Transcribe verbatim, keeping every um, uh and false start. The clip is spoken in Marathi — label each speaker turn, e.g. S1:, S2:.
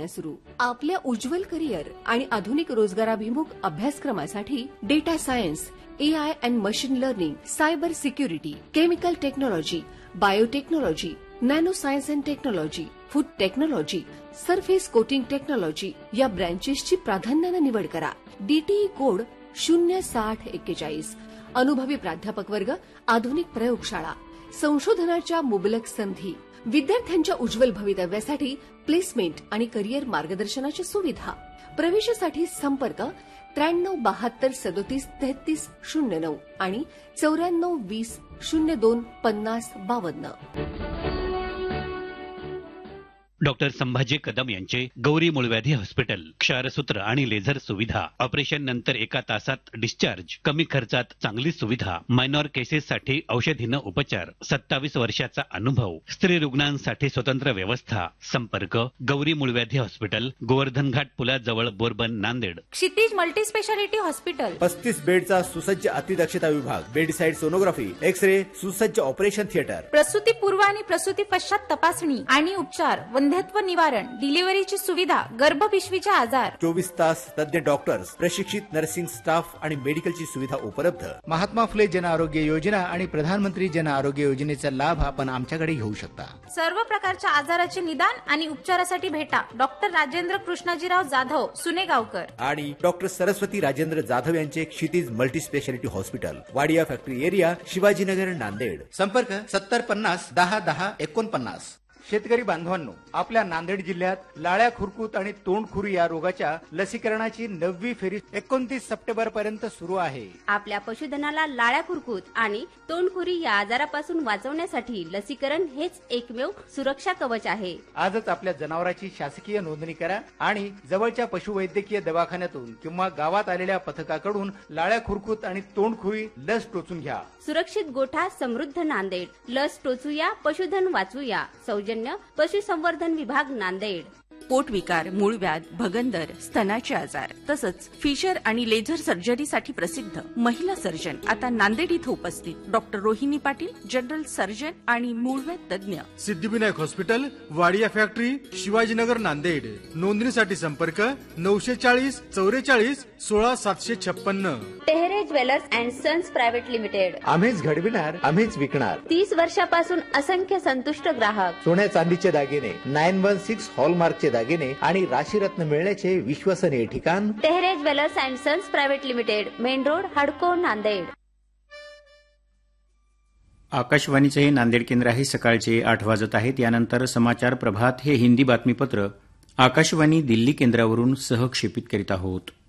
S1: प्रशिक्षण सुरू. आपल्या उज्ज्वल करिअर आणि आधुनिक रोजगाराभिमुख अभ्यासक्रमासाठी data science, A I and machine learning, cyber security, chemical technology, biotechnology, nano science and technology, food technology, surface coating technology या ब्रँचेसची प्राधान्याने निवड करा. डीटीई कोड शून्य साठ एक्केचाळीस. अनुभवी प्राध्यापक वर्ग, आधुनिक प्रयोगशाळा, संशोधनाच्या मुबलक संधी, विद्यार्थ्यांच्या उज्ज्वल भवितव्यासाठी प्लेसमेंट आणि करिअर मार्गदर्शनाची सुविधा. प्रवेशासाठी संपर्क त्र्याण्णव बहात्तर सदोतीस तेहतीस शून्य नऊ आणि चौऱ्याण्णव वीस शून्य दोन पन्नास बावन्न.
S2: डॉक्टर संभाजी कदम यांचे गौरी मूळव्याधी हॉस्पिटल, क्षारसूत्र आणि लेझर सुविधा, ऑपरेशन नंतर एका तासात डिस्चार्ज, कमी खर्चात चांगली सुविधा, मायनॉर केसेससाठी औषधीनं उपचार, सत्तावीस वर्षाचा अनुभव, स्त्री रुग्णांसाठी स्वतंत्र व्यवस्था. संपर्क गौरी मूळव्याधी हॉस्पिटल, गोवर्धन घाट पुलाजवळ, बोरबन, नांदेड.
S3: क्षितिज मल्टी स्पेशालिटी हॉस्पिटल,
S4: पस्तीस बेडचा सुसज्ज अतिदक्षता विभाग, बेडसाईड सोनोग्राफी, एक्स रे, सुसज्ज ऑपरेशन थिएटर,
S3: प्रसूती पूर्व आणि प्रसूती पश्चात तपासणी आणि उपचार, वंध्यत्व निवारण, डिलिव्हरीची सुविधा, गर्भपिशवीचे आजार,
S4: चोवीस तास तज्ञ डॉक्टर्स, प्रशिक्षित नर्सिंग स्टाफ आणि मेडिकलची सुविधा उपलब्ध.
S5: महात्मा फुले जन आरोग्य योजना आणि प्रधानमंत्री जन आरोग्य योजनेचा लाभ आपण आमच्याकडे घेऊ शकता.
S3: सर्व प्रकारच्या आजाराचे निदान आणि उपचारासाठी भेटा डॉक्टर राजेंद्र कृष्णाजीराव जाधव, सुनेगावकर
S4: आणि डॉक्टर सरस्वती राजेंद्र जाधव यांचे क्षितिज multi speciality hospital, Wadia factory area, Shivajinagar, Nanded.
S5: संपर्क सत्तर पन्नास दहा दहा एकोणपन्नास. शेतकरी बांधवांनो, आपल्या नांदेड जिल्ह्यात लाळ्या खुरकूत आणि तोंडखुरी या रोगाच्या लसीकरणाची नववी फेरी एकोणतीस सप्टेंबर पर्यंत सुरू आहे.
S6: आपल्या पशुधनाला लाळ्या खुरकूत आणि तोंडखुरी या आजारापासून वाचवण्यासाठी लसीकरण हेच एकमेव सुरक्षा कवच आहे.
S5: आजच आपल्या जनावरांची शासकीय नोंदणी करा आणि जवळच्या पशुवैद्यकीय दवाखान्यातून किंवा गावात आलेल्या पथकाकडून लाळ्या खुरकूत आणि तोंडखुरी लस टोचून घ्या.
S6: सुरक्षित गोठा समृद्ध नांदेड. लस टोचूया, पशुधन वाचूया. सौजन्य पशुसंवर्धन विभाग, नांदेड.
S7: पोटविकार, मूळव्याध, भगंदर, स्तनाचे आजार तसंच फिशर आणि लेझर सर्जरीसाठी प्रसिद्ध महिला सर्जन आता नांदेड इथं उपस्थित. Doctor Rohini Patil, general surgeon आणि मूळव्याध तज्ञ.
S8: Siddhivinayak hospital, Wadia factory, Shivajinagar, Nanded. नोंदणीसाठी संपर्क नऊशे चाळीस चौवेचाळीस सोळा सातशे छप्पन्न.
S6: Tehre jewellers and sons private limited.
S4: आम्हीच घडविणार, आम्हीच विकणार.
S6: तीस वर्षापासून असंख्य संतुष्ट ग्राहक.
S4: सोन्या चांदीचे दागिने, नाईन वन सिक्स हॉलमार्कचे दागिने आणि राशीरत्न मिळण्याचे विश्वसनीय ठिकाण
S6: Tehre jewellers and sons private limited, main road, हडको, नांदेड.
S9: आकाशवाणीचे हे नांदेड केंद्र आहे. सकाळचे आठ वाजत आहेत. यानंतर समाचार प्रभात हे हिंदी बातमीपत्र आकाशवाणी दिल्ली केंद्रावरून सहक्षेपित करीत आहोत.